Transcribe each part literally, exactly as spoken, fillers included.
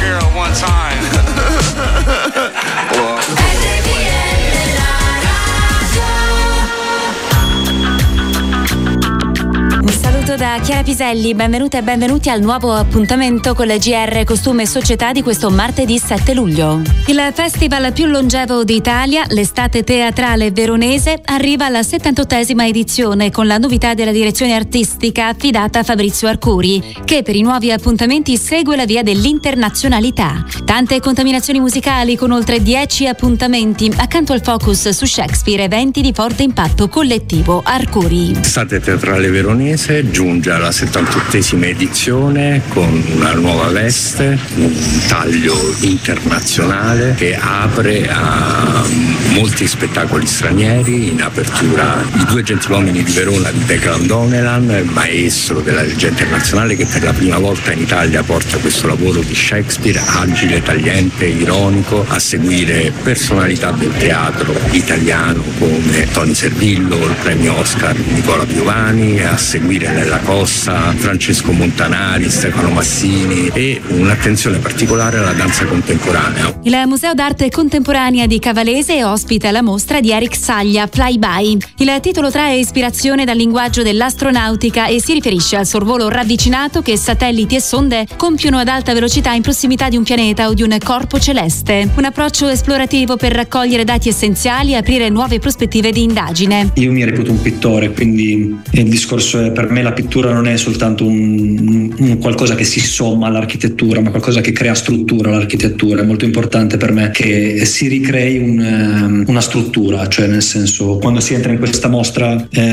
girl one time. Well. Un saluto da Chiara Piselli, benvenute e benvenuti al nuovo appuntamento con la G R Costume e Società di questo martedì sette luglio. Il festival più longevo d'Italia, l'Estate Teatrale Veronese, arriva alla settantottesima edizione con la novità della direzione artistica affidata a Fabrizio Arcuri, che per i nuovi appuntamenti segue la via dell'internazionalità. Tante contaminazioni musicali con oltre dieci appuntamenti, accanto al focus su Shakespeare, eventi di forte impatto collettivo. Arcuri. L'estate Teatrale Veronese giunge alla settantottesima edizione con una nuova veste, un taglio internazionale che apre a molti spettacoli stranieri. In apertura I due gentiluomini di Verona di Declan Donnellan, maestro della regia internazionale, che per la prima volta in Italia porta questo lavoro di Shakespeare agile, tagliente, ironico, a seguire personalità del teatro italiano come Tony Servillo, il premio Oscar Nicola Piovani, a seguire Nella Cossa, Francesco Montanari, Stefano Massini, e un'attenzione particolare alla danza contemporanea. Il Museo d'Arte Contemporanea di Cavalese ospita la mostra di Eric Saglia, Flyby. Il titolo trae ispirazione dal linguaggio dell'astronautica e si riferisce al sorvolo ravvicinato che satelliti e sonde compiono ad alta velocità in prossimità di un pianeta o di un corpo celeste. Un approccio esplorativo per raccogliere dati essenziali e aprire nuove prospettive di indagine. Io mi reputo un pittore, quindi il discorso è, per me la pittura non è soltanto un, un qualcosa che si somma all'architettura, ma qualcosa che crea struttura all'architettura. È molto importante per me che si ricrei un, una struttura, cioè nel senso, quando si entra in questa mostra eh,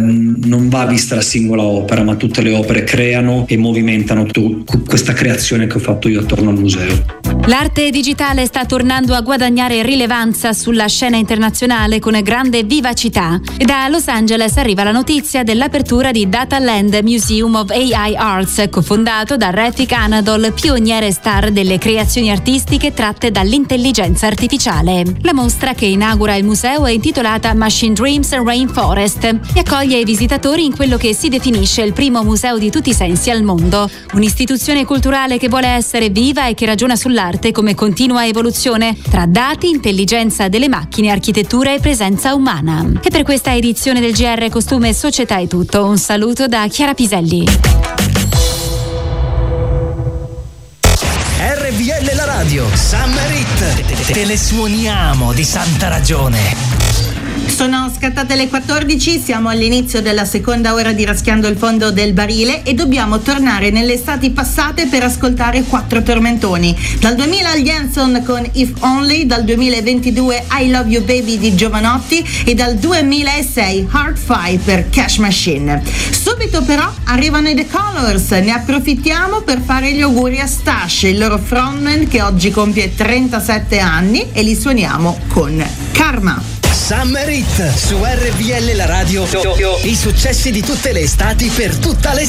non va vista la singola opera, ma tutte le opere creano e movimentano tu, questa creazione che ho fatto io attorno al museo. L'arte digitale sta tornando a guadagnare rilevanza sulla scena internazionale con grande vivacità. Da Los Angeles arriva la notizia dell'apertura di Dataland Museum of A I Arts, cofondato da Refik Anadol, pioniere star delle creazioni artistiche tratte dall'intelligenza artificiale. La mostra, che inaugura il museo, è intitolata Machine Dreams Rainforest e accoglie i visitatori in quello che si definisce il primo museo di tutti i sensi al mondo. Un'istituzione culturale che vuole essere viva e che ragiona sull'arte come continua evoluzione tra dati, intelligenza delle macchine, architettura e presenza umana. E per questa edizione del G R Costume e Società è tutto. Un saluto da Chiara Piselli. R V L la radio, Summer Hit, te le suoniamo di santa ragione. Sono scattate le quattordici, siamo all'inizio della seconda ora di Raschiando il fondo del barile e dobbiamo tornare nelle estati passate per ascoltare quattro tormentoni. Dal duemila gli Hanson con If Only, dal duemilaventidue I Love You Baby di Giovanotti e dal duemilasei Hard Fight per Cash Machine. Subito però arrivano i The Colors, ne approfittiamo per fare gli auguri a Stash, il loro frontman che oggi compie trentasette anni, e li suoniamo con Karma. Summer Hit su R V L la radio, i successi di tutte le estati per tutta l'estate.